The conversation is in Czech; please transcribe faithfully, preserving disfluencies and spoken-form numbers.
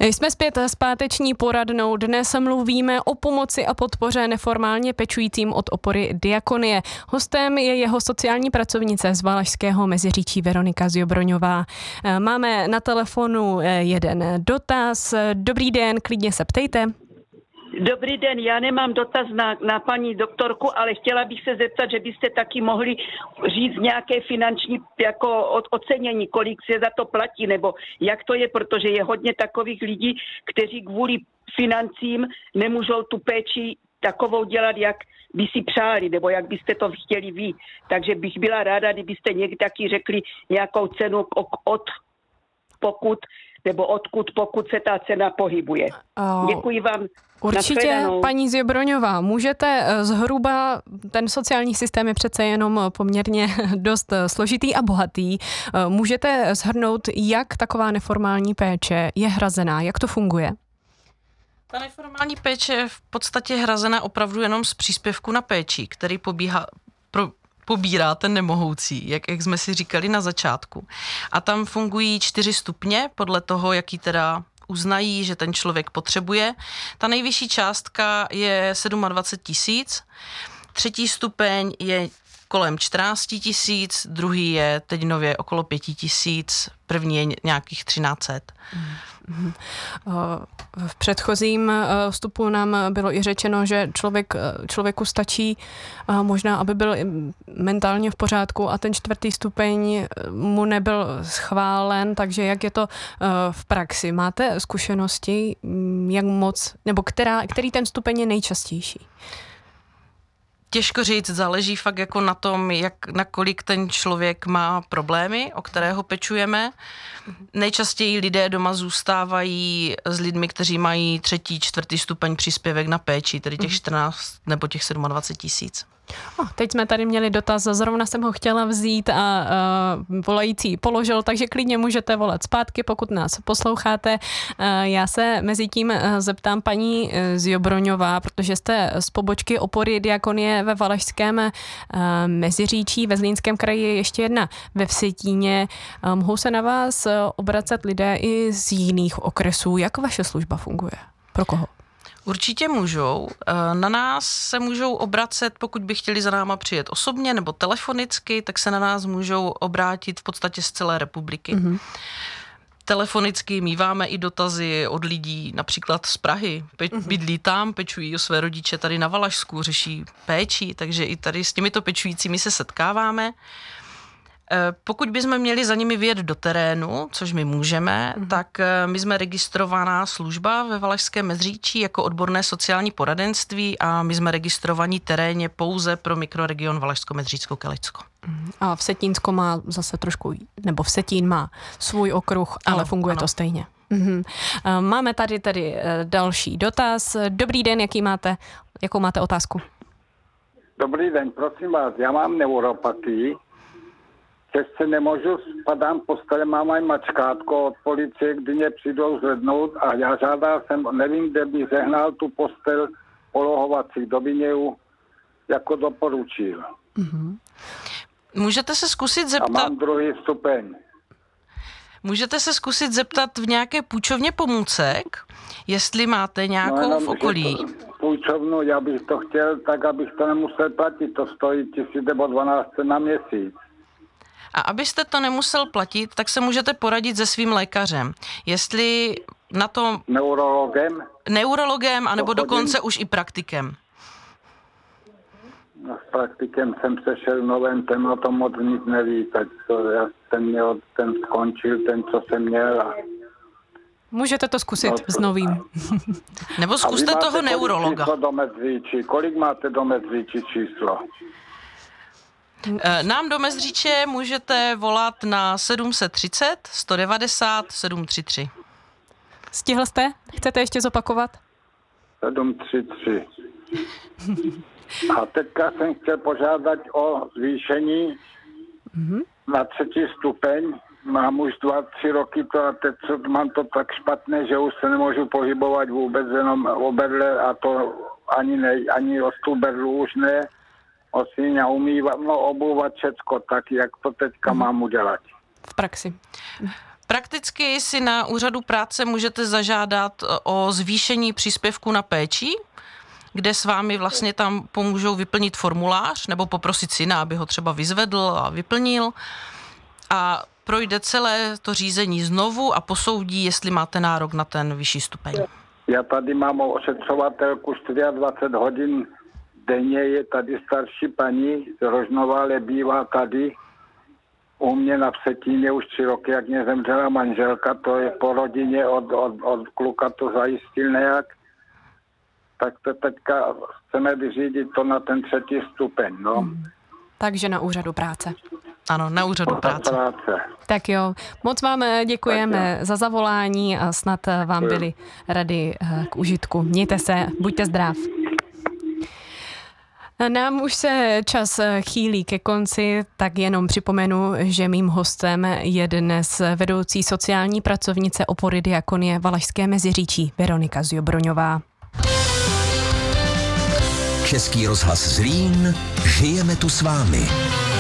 Jsme zpět s páteční poradnou. Dnes mluvíme o pomoci a podpoře neformálně pečujícím od opory Diakonie. Hostem je jeho sociální pracovnice z Valašského Meziříčí Veronika Ziobroňová. Máme na telefonu jeden dotaz. Dobrý den, klidně se ptejte. Dobrý den, já nemám dotaz na, na paní doktorku, ale chtěla bych se zeptat, že byste taky mohli říct nějaké finanční jako ocenění, kolik se za to platí, nebo jak to je, protože je hodně takových lidí, kteří kvůli financím nemůžou tu péči takovou dělat, jak by si přáli, nebo jak byste to chtěli vy. Takže bych byla ráda, kdybyste někdy taky řekli nějakou cenu od pokud, nebo odkud, pokud se ta cena pohybuje. Oh. Děkuji vám. Určitě, paní Ziobroňová, můžete zhruba, ten sociální systém je přece jenom poměrně dost složitý a bohatý, můžete shrnout, jak taková neformální péče je hrazená, jak to funguje? Ta neformální péče je v podstatě hrazená opravdu jenom z příspěvku na péči, který pobíhá, pro, pobírá ten nemohoucí, jak, jak jsme si říkali na začátku. A tam fungují čtyři stupně podle toho, jaký teda uznají, že ten člověk potřebuje. Ta nejvyšší částka je dvacet sedm tisíc, třetí stupeň je kolem čtrnáct tisíc, druhý je teď nově okolo pět tisíc, první je nějakých třináct set. V předchozím vstupu nám bylo i řečeno, že člověk, člověku stačí možná, aby byl mentálně v pořádku a ten čtvrtý stupeň mu nebyl schválen, takže jak je to v praxi? Máte zkušenosti, jak moc, nebo která, který ten stupeň je nejčastější? Těžko říct, záleží fakt jako na tom, jak, nakolik ten člověk má problémy, o kterého pečujeme. Nejčastěji lidé doma zůstávají s lidmi, kteří mají třetí, čtvrtý stupeň příspěvek na péči, tedy těch čtrnáct nebo těch dvacet sedm tisíc. Oh, teď jsme tady měli dotaz, zrovna jsem ho chtěla vzít a uh, volající položil, takže klidně můžete volat zpátky, pokud nás posloucháte. Uh, já se mezi tím uh, zeptám paní uh, Ziobroňová, protože jste z pobočky opory Diakonie ve Valašském uh, Meziříčí, ve Zlínském kraji je ještě jedna ve Vsetíně. Uh, mohou se na vás uh, obracet lidé i z jiných okresů. Jak vaše služba funguje? Pro koho? Určitě můžou. Na nás se můžou obracet, pokud by chtěli za náma přijet osobně nebo telefonicky, tak se na nás můžou obrátit v podstatě z celé republiky. Mm-hmm. Telefonicky míváme i dotazy od lidí, například z Prahy. Pe- mm-hmm. Bydlí tam, pečují o své rodiče tady na Valašsku, řeší péči, takže i tady s těmito pečujícími se setkáváme. Pokud bychom měli za nimi vyjet do terénu, což my můžeme, mm. tak my jsme registrovaná služba ve Valašském Meziříčí jako odborné sociální poradenství a my jsme registrovaní terénně pouze pro mikroregion Valašsko-Meziřícko-Kelecko. A Vsetínsko má zase trošku, nebo Vsetín má svůj okruh, ale ano, funguje ano. to stejně. Mhm. Máme tady tedy další dotaz. Dobrý den, jaký máte, jakou máte otázku? Dobrý den, prosím vás, já mám neuropatii. Těžce nemůžu, spadám postele, mám aj mačkátko od policie, kdy mě přijdou zvednout a já žádal jsem, nevím, kde bych zehnal tu postel polohovací, kdo by mě ju jako doporučil. Mm-hmm. Můžete se zkusit zeptat... A mám druhý stupeň. Můžete se zkusit zeptat v nějaké půjčovně pomůcek, jestli máte nějakou no, jenom, v okolí. Půjčovnu, já bych to chtěl tak, abych to nemusel platit, to stojí tisíc nebo dvanáct na měsíc. A abyste to nemusel platit, tak se můžete poradit se svým lékařem. Jestli na to... Neurologem? Neurologem, anebo dokonce už i praktikem. No, s praktikem jsem přešel novém, ten o tom moc nic neví, tak to já ten, měl, ten skončil, ten, co jsem měl. A... Můžete to zkusit no, to... s novým. Nebo zkuste toho neurologa. Kolik do Meziříčí? Kolik máte do Meziříčí číslo? Nám do Meziříče můžete volat na sedm set třicet, sto devadesát, sedm tři tři. Stihl jste? Chcete ještě zopakovat? sedm tři tři. A teďka jsem chtěl požádat o zvýšení mm-hmm. na třetí stupeň. Mám už dva, tři roky to a teď mám to tak špatné, že už se nemůžu pohybovat vůbec, jenom o berle a to ani, ne, ani o stůl berlu už ne. Osíň a umývat, no obouvat všecko, tak jak to teďka mm-hmm. mám udělat. V praxi. Prakticky si na úřadu práce můžete zažádat o zvýšení příspěvku na péči, kde s vámi vlastně tam pomůžou vyplnit formulář nebo poprosit syna, aby ho třeba vyzvedl a vyplnil a projde celé to řízení znovu a posoudí, jestli máte nárok na ten vyšší stupeň. Já tady mám ošetřovatelku dvacet čtyři hodin denně, je tady starší paní z Rožnova, ale bývá tady u mě na Vsetíně už tři roky, jak mě zemřela manželka, to je po rodině, od, od, od kluka to zajistil nějak, tak to teďka chceme vyřídit to na ten třetí stupeň, no. Hmm. Takže na úřadu práce. Ano, na úřadu práce. práce. Tak jo, moc vám děkujeme za zavolání a snad vám byly rady k užitku. Mějte se, buďte zdrav. Nám už se čas chýlí ke konci, tak jenom připomenu, že mým hostem je dnes vedoucí sociální pracovnice opory Diakonie Valašské Meziříčí Veronika Zjobroňová. Český rozhlas Zlín, žijeme tu s vámi.